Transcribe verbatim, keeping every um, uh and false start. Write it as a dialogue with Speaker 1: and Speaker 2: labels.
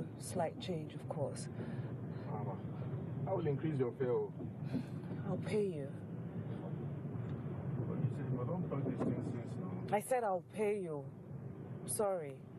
Speaker 1: a slight change, of course.
Speaker 2: Mama, I will increase your fare.
Speaker 1: I'll pay you.
Speaker 2: But you said, but don't talk these things since now.
Speaker 1: I said I'll pay you. Sorry.